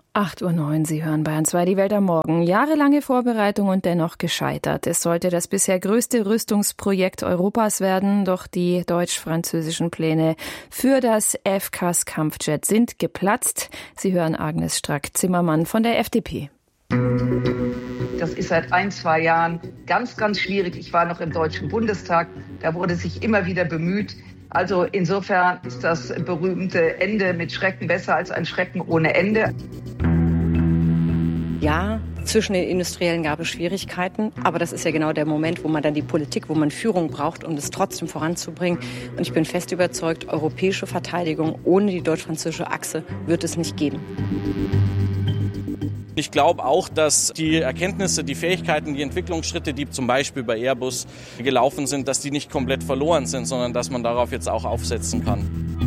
8:09 Uhr, Sie hören Bayern 2, die Welt am Morgen. Jahrelange Vorbereitung und dennoch gescheitert. Es sollte das bisher größte Rüstungsprojekt Europas werden, doch die deutsch-französischen Pläne für das FCAS-Kampfjet sind geplatzt. Sie hören Agnes Strack-Zimmermann von der FDP. Das ist seit 1-2 Jahren ganz, ganz schwierig. Ich war noch im Deutschen Bundestag, da wurde sich immer wieder bemüht. Also insofern ist das berühmte Ende mit Schrecken besser als ein Schrecken ohne Ende. Ja, zwischen den Industriellen gab es Schwierigkeiten, aber das ist ja genau der Moment, wo man dann die Politik, wo man Führung braucht, um das trotzdem voranzubringen. Und ich bin fest überzeugt, europäische Verteidigung ohne die deutsch-französische Achse wird es nicht geben. Ich glaube auch, dass die Erkenntnisse, die Fähigkeiten, die Entwicklungsschritte, die zum Beispiel bei Airbus gelaufen sind, dass die nicht komplett verloren sind, sondern dass man darauf jetzt auch aufsetzen kann.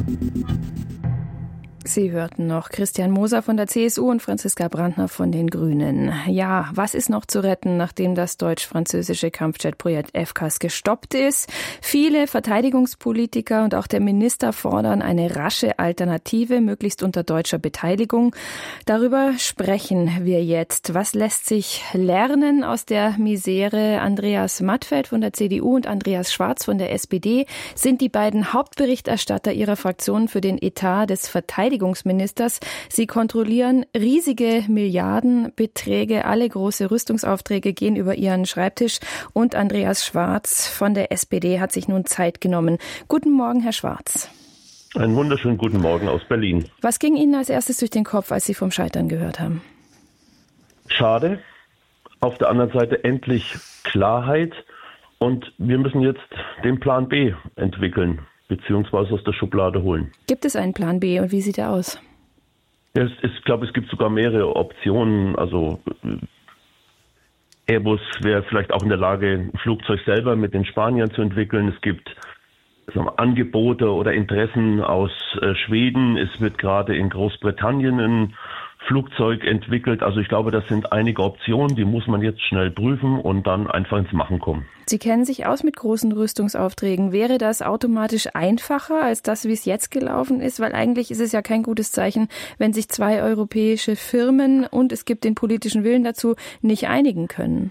Sie hörten noch Christian Moser von der CSU und Franziska Brandner von den Grünen. Ja, was ist noch zu retten, nachdem das deutsch-französische Kampfjet-Projekt FCAS gestoppt ist? Viele Verteidigungspolitiker und auch der Minister fordern eine rasche Alternative, möglichst unter deutscher Beteiligung. Darüber sprechen wir jetzt. Was lässt sich lernen aus der Misere? Andreas Mattfeld von der CDU und Andreas Schwarz von der SPD sind die beiden Hauptberichterstatter ihrer Fraktionen für den Etat des Verteidigungsministers. Sie kontrollieren riesige Milliardenbeträge. Alle große Rüstungsaufträge gehen über ihren Schreibtisch. Und Andreas Schwarz von der SPD hat sich nun Zeit genommen. Guten Morgen, Herr Schwarz. Einen wunderschönen guten Morgen aus Berlin. Was ging Ihnen als erstes durch den Kopf, als Sie vom Scheitern gehört haben? Schade. Auf der anderen Seite endlich Klarheit. Und wir müssen jetzt den Plan B entwickeln, beziehungsweise aus der Schublade holen. Gibt es einen Plan B und wie sieht er aus? Ja, ich glaube, es gibt sogar mehrere Optionen. Also Airbus wäre vielleicht auch in der Lage, ein Flugzeug selber mit den Spaniern zu entwickeln. Es gibt Angebote oder Interessen aus Schweden. Es wird gerade in Großbritannien ein Flugzeug entwickelt. Also ich glaube, das sind einige Optionen, die muss man jetzt schnell prüfen und dann einfach ins Machen kommen. Sie kennen sich aus mit großen Rüstungsaufträgen. Wäre das automatisch einfacher als das, wie es jetzt gelaufen ist? Weil eigentlich ist es ja kein gutes Zeichen, wenn sich zwei europäische Firmen und es gibt den politischen Willen dazu, nicht einigen können.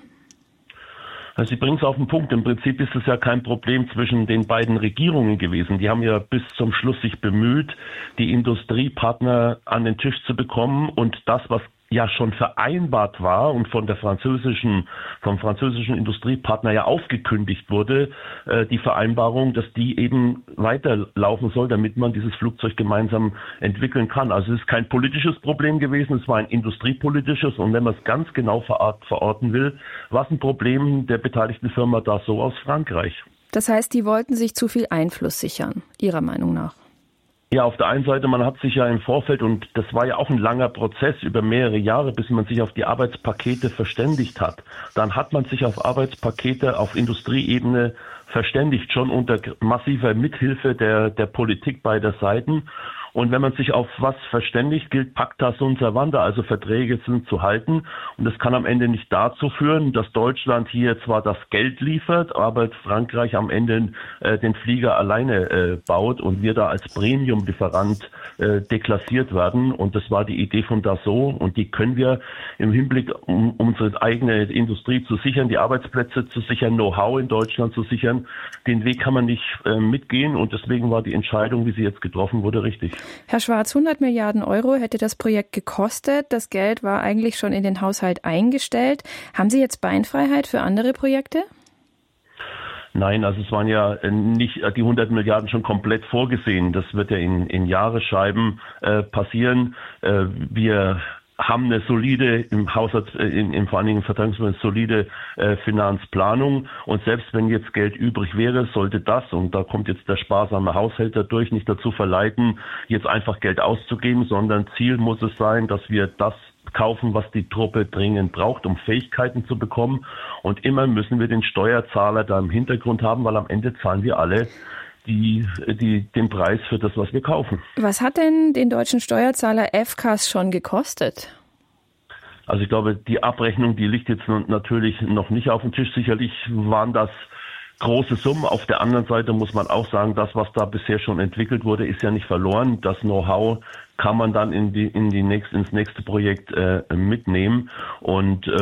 Also Sie bringen es auf den Punkt. Im Prinzip ist es ja kein Problem zwischen den beiden Regierungen gewesen. Die haben ja bis zum Schluss sich bemüht, die Industriepartner an den Tisch zu bekommen und das, was ja schon vereinbart war und vom französischen Industriepartner ja aufgekündigt wurde, die Vereinbarung, dass die eben weiterlaufen soll, damit man dieses Flugzeug gemeinsam entwickeln kann. Also es ist kein politisches Problem gewesen, es war ein industriepolitisches und wenn man es ganz genau verorten will, war es ein Problem der beteiligten Firma Dassault aus Frankreich. Das heißt, die wollten sich zu viel Einfluss sichern, Ihrer Meinung nach? Ja, auf der einen Seite, man hat sich ja im Vorfeld, und das war ja auch ein langer Prozess über mehrere Jahre, bis man sich auf die Arbeitspakete verständigt hat. Dann hat man sich auf Arbeitspakete auf Industrieebene verständigt, schon unter massiver Mithilfe der Politik beider Seiten. Und wenn man sich auf was verständigt, gilt Pacta sunt servanda, also Verträge sind zu halten. Und das kann am Ende nicht dazu führen, dass Deutschland hier zwar das Geld liefert, aber Frankreich am Ende den Flieger alleine baut und wir da als Premium-Lieferant deklassiert werden. Und das war die Idee von Dassault. Und die können wir im Hinblick, um unsere eigene Industrie zu sichern, die Arbeitsplätze zu sichern, Know-how in Deutschland zu sichern, den Weg kann man nicht mitgehen. Und deswegen war die Entscheidung, wie sie jetzt getroffen wurde, richtig. Herr Schwarz, 100 Milliarden Euro hätte das Projekt gekostet. Das Geld war eigentlich schon in den Haushalt eingestellt. Haben Sie jetzt Beinfreiheit für andere Projekte? Nein, also es waren ja nicht die 100 Milliarden schon komplett vorgesehen. Das wird ja in Jahresscheiben passieren. Wir haben eine solide im Haushalt, vor allen Dingen Verteidigungsministerium, solide Finanzplanung. Und selbst wenn jetzt Geld übrig wäre, sollte das, und da kommt jetzt der sparsame Haushälter durch, nicht dazu verleiten, jetzt einfach Geld auszugeben, sondern Ziel muss es sein, dass wir das kaufen, was die Truppe dringend braucht, um Fähigkeiten zu bekommen. Und immer müssen wir den Steuerzahler da im Hintergrund haben, weil am Ende zahlen wir alle den Preis für das, was wir kaufen. Was hat denn den deutschen Steuerzahler FCAS schon gekostet? Also ich glaube, die Abrechnung, die liegt jetzt natürlich noch nicht auf dem Tisch. Sicherlich waren das große Summe. Auf der anderen Seite muss man auch sagen, das, was da bisher schon entwickelt wurde, ist ja nicht verloren. Das Know-how kann man dann ins nächste Projekt mitnehmen. Und